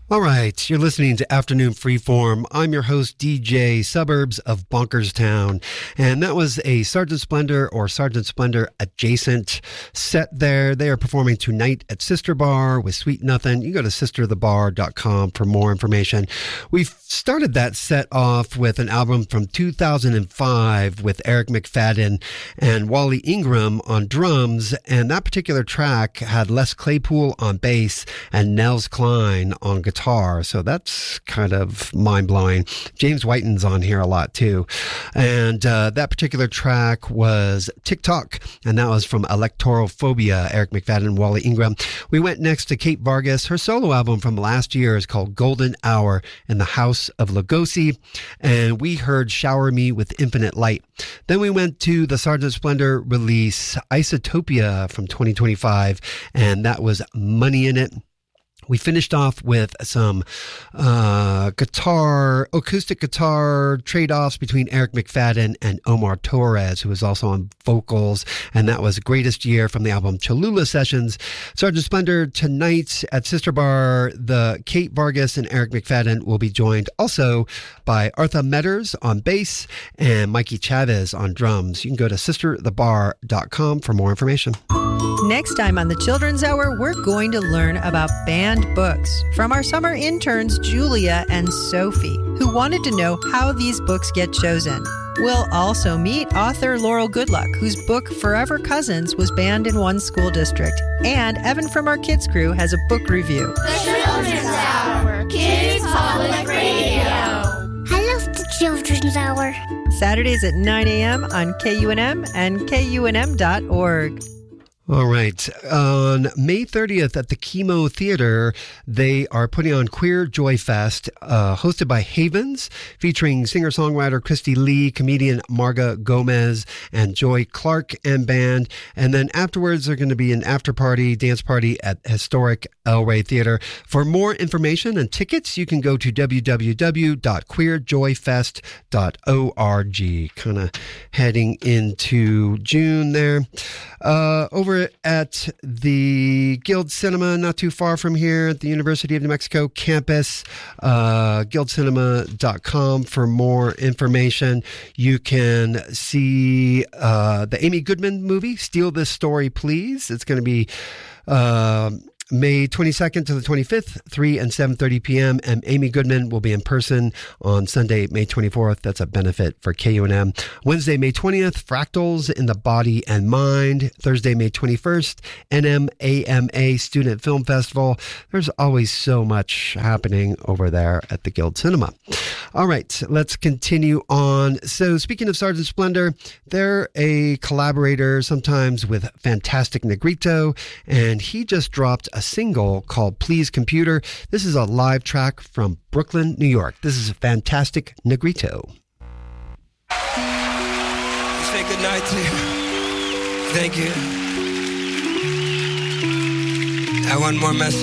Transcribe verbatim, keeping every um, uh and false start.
All right, you're listening to Afternoon Freeform. I'm your host, D J, Suburbs of Bonkerstown. And that was a Sergeant Splendor or Sergeant Splendor adjacent set there. They are performing tonight at Sister Bar with Sweet Nothing. You can go to sister the bar dot com for more information. We've started that set off with an album from two thousand five with Eric McFadden and Wally Ingram on drums. And that particular track had Les Claypool on bass and Nels Klein on guitar. So that's kind of mind-blowing. James Whiten's on here a lot too. And uh, that particular track was TikTok, and that was from Electoral Phobia, Eric McFadden and Wally Ingram. We went next to Kate Vargas. Her solo album from last year is called Golden Hour in the House of Lugosi, and we heard Shower Me with Infinite Light. Then we went to the Sergeant Splendor release Isotopia from twenty twenty-five, and that was Money in It. We finished off with some uh, guitar, acoustic guitar trade-offs between Eric McFadden and Omar Torres, who was also on vocals, and that was Greatest Year from the album Cholula Sessions. Sergeant Splendor tonight at Sister Bar, the Kate Vargas and Eric McFadden will be joined also by Artha Metters on bass and Mikey Chavez on drums. You can go to sister the bar dot com for more information. Next time on the Children's Hour, we're going to learn about banned books from our summer interns, Julia and Sophie, who wanted to know how these books get chosen. We'll also meet author Laurel Goodluck, whose book Forever Cousins was banned in one school district. And Evan from our kids crew has a book review. The Children's Hour, Kids Public Radio. I love the Children's Hour. Saturdays at nine a.m. on K U N M and K U N M dot org. All right. On May thirtieth at the Chemo Theater, they are putting on Queer Joy Fest, uh, hosted by Havens, featuring singer-songwriter Christy Lee, comedian Marga Gomez, and Joy Clark and band. And then afterwards, there's going to be an after-party, dance party at historic El Rey Theater. For more information and tickets, you can go to w w w dot queer joy fest dot org. Kind of heading into June there. Uh, over at the Guild Cinema, not too far from here at the University of New Mexico campus, uh, guild cinema dot com for more information. You can see uh, the Amy Goodman movie, Steal This Story, Please. It's going to be uh, May twenty-second to the twenty-fifth, three and seven thirty p.m. And Amy Goodman will be in person on Sunday, May twenty-fourth. That's a benefit for K U N M. Wednesday, May twentieth, Fractals in the Body and Mind. Thursday, May twenty-first, N M A M A Student Film Festival. There's always so much happening over there at the Guild Cinema. All right, let's continue on. So speaking of Sergeant Splendor, they're a collaborator sometimes with Fantastic Negrito, and he just dropped a single called Please Computer. This is a live track from Brooklyn, New York. This is Fantastic Negrito. Say good night to you. Thank you. I have one more message.